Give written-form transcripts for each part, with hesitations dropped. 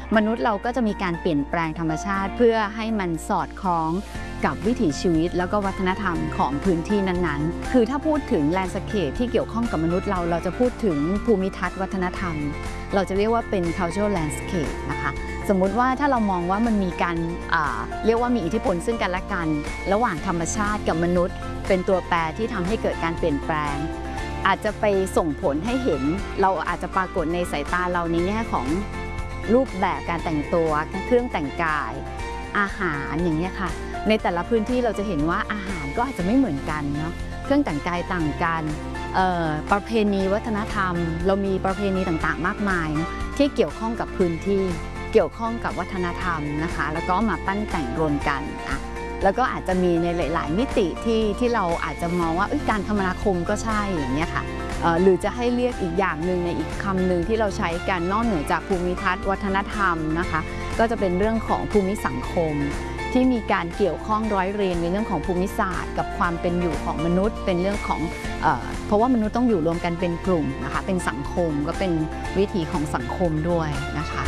มนุษย์เราก็จะมีการเปลี่ยนแปลงธรรมชาติเพื่อให้มันสอดคล้องกับวิถีชีวิตแล้วก็วัฒนธรรมของพื้นที่นั้นๆคือถ้าพูดถึงแลนด์สเคปที่เกี่ยวข้องกับมนุษย์เราจะพูดถึงภูมิทัศน์วัฒนธรรมเราจะเรียกว่าเป็น cultural landscape นะคะสมมุติว่าถ้าเรามองว่ามันมีการเรียกว่ามีอิทธิพลซึ่งกันและกันระหว่างธรรมชาติกับมนุษย์เป็นตัวแปรที่ทำให้เกิดการเปลี่ยนแปลงอาจจะไปส่งผลให้เห็นเราอาจจะปรากฏในสายตาเราในแง่ของรูปแบบการแต่งตัวเครื่องแต่งกายอาหารอย่างนี้ค่ะในแต่ละพื้นที่เราจะเห็นว่าอาหารก็อาจจะไม่เหมือนกันเนาะเครื่องแต่งกายต่างกันประเพณีวัฒนธรรมเรามีประเพณีต่างๆมากมายนะที่เกี่ยวข้องกับพื้นที่เกี่ยวข้องกับวัฒนธรรมนะคะแล้วก็มาปั้นแต่งรวมกันแล้วก็อาจจะมีในหลายๆมิติที่เราอาจจะมองว่าการคมนาคมก็ใช่อย่างนี้ค่ะหรือจะให้เรียกอีกอย่างหนึ่งในอีกคำหนึ่งที่เราใช้กันนอกเหนือจากภูมิทัศน์วัฒนธรรมนะคะก็จะเป็นเรื่องของภูมิสังคมที่มีการเกี่ยวข้องร้อยเรียงในเรื่องของภูมิศาสตร์กับความเป็นอยู่ของมนุษย์เป็นเรื่องของเพราะว่ามนุษย์ต้องอยู่รวมกันเป็นกลุ่มนะคะเป็นสังคมก็เป็นวิถีของสังคมด้วยนะคะ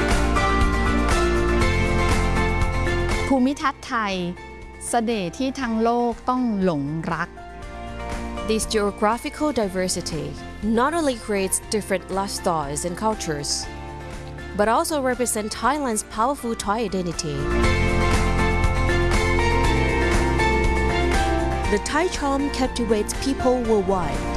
ภูมิทัศน์ไทยเสน่ห์ที่ทั้งโลกต้องหลงรัก This geographical diversity not only creates different lifestyles and cultures, but also represents Thailand's powerful Thai identity. The Thai charm captivates people worldwide.